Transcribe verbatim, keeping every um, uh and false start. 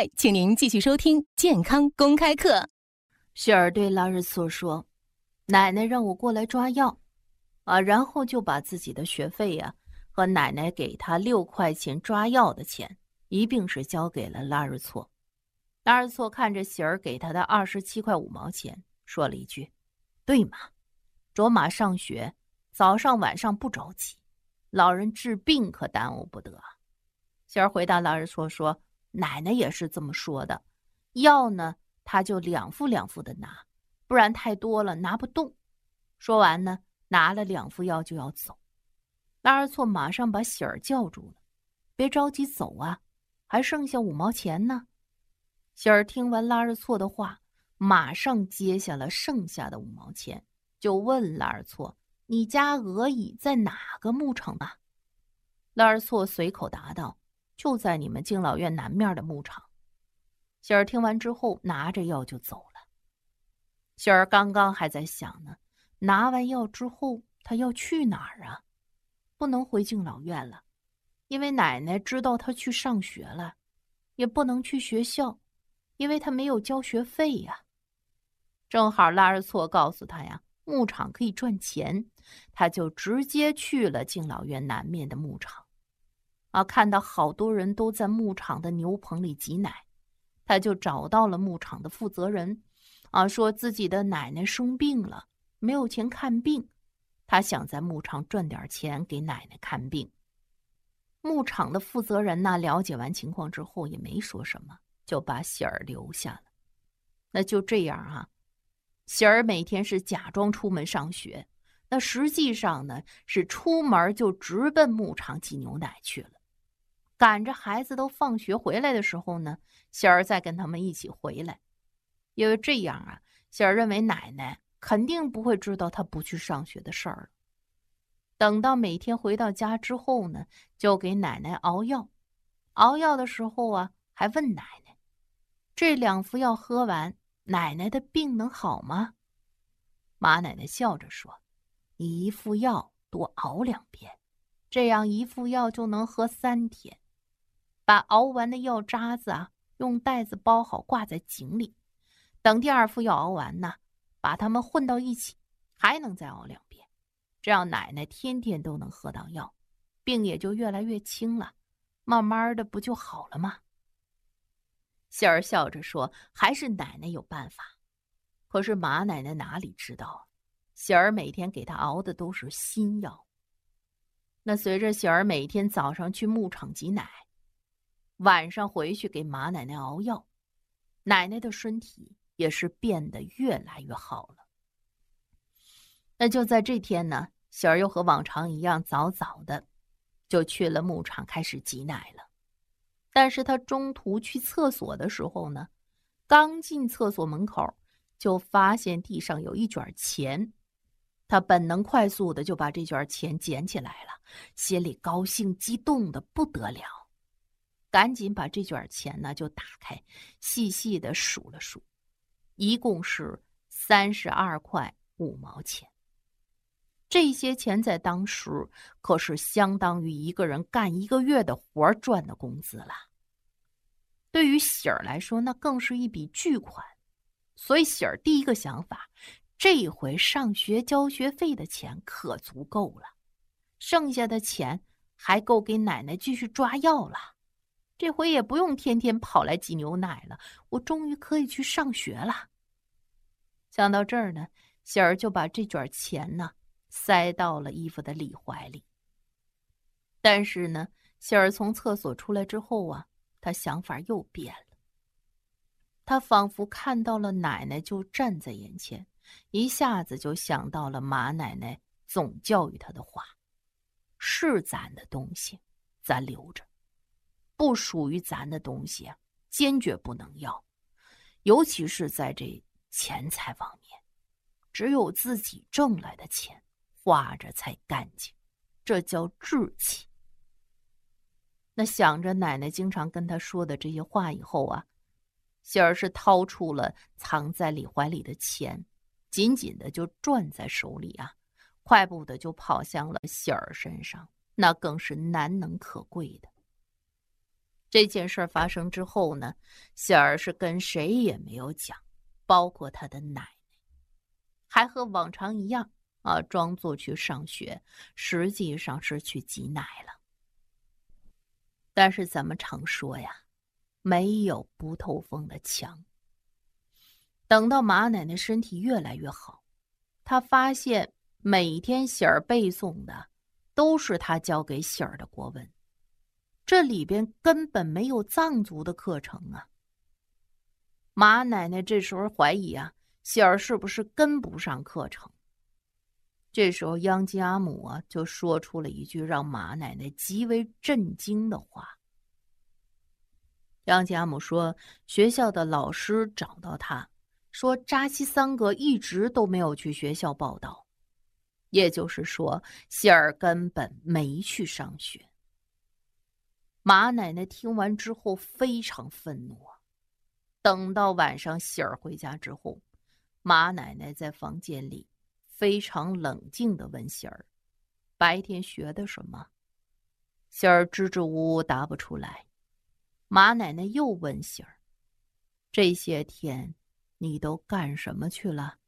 外，请您继续收听健康公开课。 雪儿对拉日措说：“奶奶让我过来抓药，啊，然后就把自己的学费呀、啊、和奶奶给他六块钱抓药的钱一并是交给了拉日措。”拉日措看着喜儿给他的二十七块五毛钱，说了一句：“对嘛，卓玛上学，早上晚上不着急，老人治病可耽误不得。”喜儿回答拉日措说：“奶奶也是这么说的，药呢，他就两副两副的拿，不然太多了拿不动。”说完呢，拿了两副药就要走。拉日措马上把喜儿叫住了：“别着急走啊，还剩下五毛钱呢。”喜儿听完拉日措的话，马上接下了剩下的五毛钱，就问拉日措：“你家鹅乙在哪个牧场啊？”拉日措随口答道：“就在你们敬老院南面的牧场。”喜儿听完之后，拿着药就走了。喜儿刚刚还在想呢，拿完药之后他要去哪儿啊？不能回敬老院了，因为奶奶知道他去上学了；也不能去学校，因为他没有交学费呀。正好拉日措告诉他呀，牧场可以赚钱，他就直接去了敬老院南面的牧场。啊，看到好多人都在牧场的牛棚里挤奶，他就找到了牧场的负责人，啊，说自己的奶奶生病了，没有钱看病，他想在牧场赚点钱给奶奶看病。牧场的负责人呢，了解完情况之后也没说什么，就把喜儿留下了。那就这样啊，喜儿每天是假装出门上学，那实际上呢是出门就直奔牧场挤牛奶去了。赶着孩子都放学回来的时候呢，喜儿再跟他们一起回来。因为这样啊，喜儿认为奶奶肯定不会知道他不去上学的事儿了。等到每天回到家之后呢，就给奶奶熬药。熬药的时候啊，还问奶奶：“这两副药喝完，奶奶的病能好吗？”马奶奶笑着说：“你一副药多熬两遍，这样一副药就能喝三天。把熬完的药渣子啊，用袋子包好挂在井里，等第二副药熬完呢，把它们混到一起，还能再熬两遍。这样奶奶天天都能喝到药，病也就越来越轻了，慢慢的不就好了吗？”喜儿笑着说：“还是奶奶有办法。”可是马奶奶哪里知道，喜儿每天给她熬的都是新药。那随着喜儿每天早上去牧场挤奶，晚上回去给马奶奶熬药，奶奶的身体也是变得越来越好了。那就在这天呢，喜儿又和往常一样早早的就去了牧场开始挤奶了。但是他中途去厕所的时候呢，刚进厕所门口就发现地上有一卷钱，他本能快速的就把这卷钱捡起来了，心里高兴激动的不得了，赶紧把这卷钱呢就打开，细细的数了数，一共是三十二块五毛钱。这些钱在当时可是相当于一个人干一个月的活赚的工资了。对于喜儿来说，那更是一笔巨款。所以喜儿第一个想法，这回上学交学费的钱可足够了，剩下的钱还够给奶奶继续抓药了。这回也不用天天跑来挤牛奶了，我终于可以去上学了。想到这儿呢，喜儿就把这卷钱呢塞到了衣服的里怀里。但是呢，喜儿从厕所出来之后啊，他想法又变了。他仿佛看到了奶奶就站在眼前，一下子就想到了马奶奶总教育他的话：是咱的东西咱留着，不属于咱的东西啊，坚决不能要。尤其是在这钱财方面，只有自己挣来的钱花着才干净，这叫志气。那想着奶奶经常跟他说的这些话以后啊，喜儿是掏出了藏在里怀里的钱，紧紧的就攥在手里啊，快步的就跑向了喜儿身上，那更是难能可贵的。 这件事发生之后呢，喜儿是跟谁也没有讲，包括他的奶奶，还和往常一样啊，装作去上学，实际上是去挤奶了。但是咱们常说呀，没有不透风的墙。等到马奶奶身体越来越好，她发现每天喜儿背诵的都是她教给喜儿的国文，这里边根本没有藏族的课程啊。马奶奶这时候怀疑啊，喜儿是不是跟不上课程。这时候央吉阿姆啊就说出了一句让马奶奶极为震惊的话。央吉阿姆说，学校的老师找到他，说扎西桑格一直都没有去学校报道，也就是说喜儿根本没去上学。马奶奶听完之后非常愤怒。等到晚上喜儿回家之后，马奶奶在房间里非常冷静地问喜儿，白天学的什么？喜儿支支吾吾答不出来。马奶奶又问喜儿，这些天你都干什么去了？